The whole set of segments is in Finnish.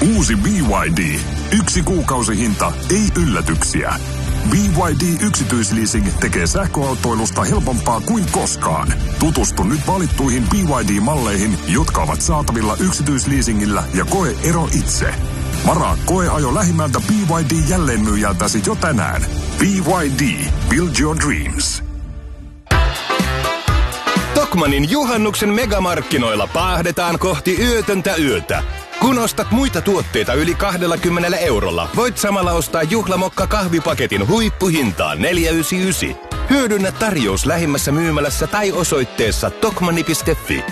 Uusi BYD. 1 kuukausihinta, ei yllätyksiä. BYD Yksityisleasing tekee sähköautoilusta helpompaa kuin koskaan. Tutustu nyt valittuihin BYD-malleihin, jotka ovat saatavilla yksityisleasingillä ja koe ero itse. Varaa koeajo lähimmältä BYD-jälleenmyyjältäsi jo tänään. BYD. Build your dreams. Tokmannin juhannuksen megamarkkinoilla paahdetaan kohti yötöntä yötä. Kun ostat muita tuotteita yli 20 eurolla, voit samalla ostaa juhlamokka kahvipaketin huippuhintaan 4,99. Hyödynnä tarjous lähimmässä myymälässä tai osoitteessa tokmanni.fi.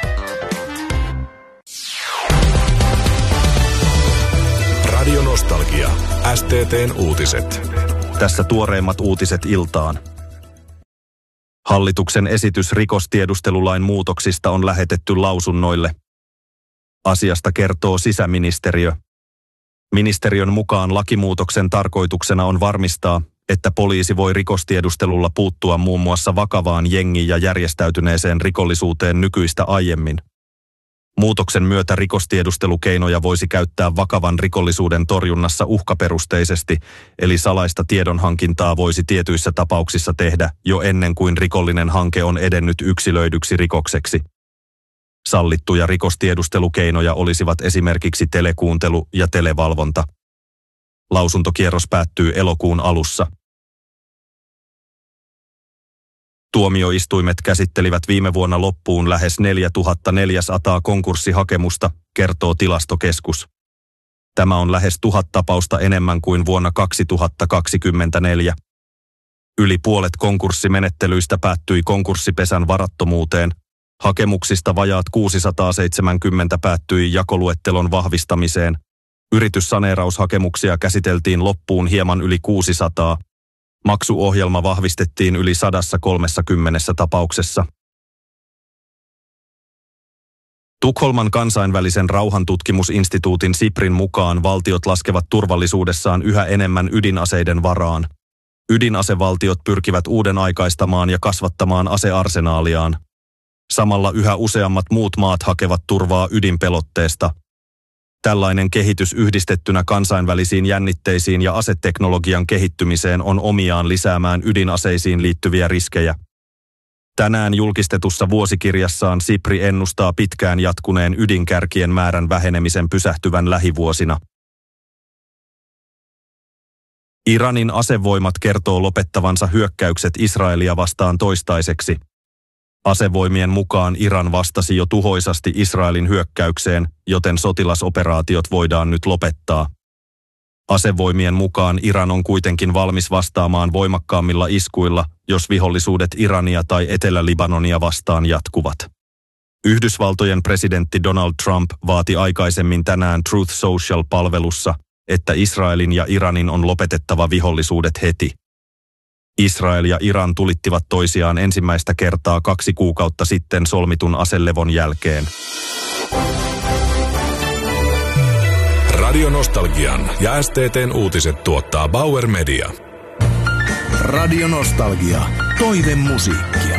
Radio Nostalgia. STT:n uutiset. Tässä tuoreimmat uutiset iltaan. Hallituksen esitys rikostiedustelulain muutoksista on lähetetty lausunnoille. Asiasta kertoo sisäministeriö. Ministeriön mukaan lakimuutoksen tarkoituksena on varmistaa, että poliisi voi rikostiedustelulla puuttua muun muassa vakavaan jengi- ja järjestäytyneeseen rikollisuuteen nykyistä aiemmin. Muutoksen myötä rikostiedustelukeinoja voisi käyttää vakavan rikollisuuden torjunnassa uhkaperusteisesti, eli salaista tiedonhankintaa voisi tietyissä tapauksissa tehdä jo ennen kuin rikollinen hanke on edennyt yksilöidyksi rikokseksi. Sallittuja rikostiedustelukeinoja olisivat esimerkiksi telekuuntelu ja televalvonta. Lausuntokierros päättyy elokuun alussa. Tuomioistuimet käsittelivät viime vuonna loppuun lähes 4400 konkurssihakemusta, kertoo Tilastokeskus. Tämä on lähes 1000 tapausta enemmän kuin vuonna 2024. Yli puolet konkurssimenettelyistä päättyi konkurssipesän varattomuuteen. Hakemuksista vajaat 670 päättyi jakoluettelon vahvistamiseen. Yrityssaneeraushakemuksia käsiteltiin loppuun hieman yli 600. Maksuohjelma vahvistettiin yli 130 tapauksessa. Tukholman kansainvälisen rauhantutkimusinstituutin SIPRin mukaan valtiot laskevat turvallisuudessaan yhä enemmän ydinaseiden varaan. Ydinasevaltiot pyrkivät uudenaikaistamaan ja kasvattamaan asearsenaaliaan. Samalla yhä useammat muut maat hakevat turvaa ydinpelotteesta. Tällainen kehitys yhdistettynä kansainvälisiin jännitteisiin ja aseteknologian kehittymiseen on omiaan lisäämään ydinaseisiin liittyviä riskejä. Tänään julkistetussa vuosikirjassaan SIPRI ennustaa pitkään jatkuneen ydinkärkien määrän vähenemisen pysähtyvän lähivuosina. Iranin asevoimat kertoo lopettavansa hyökkäykset Israelia vastaan toistaiseksi. Asevoimien mukaan Iran vastasi jo tuhoisasti Israelin hyökkäykseen, joten sotilasoperaatiot voidaan nyt lopettaa. Asevoimien mukaan Iran on kuitenkin valmis vastaamaan voimakkaammilla iskuilla, jos vihollisuudet Irania tai Etelä-Libanonia vastaan jatkuvat. Yhdysvaltojen presidentti Donald Trump vaati aikaisemmin tänään Truth Social-palvelussa, että Israelin ja Iranin on lopetettava vihollisuudet heti. Israel ja Iran tulittivat toisiaan ensimmäistä kertaa 2 kuukautta sitten solmitun aselevon jälkeen. Radio Nostalgian ja STT:n uutiset tuottaa Bauer Media. Radio Nostalgia. Toivemusiikkia.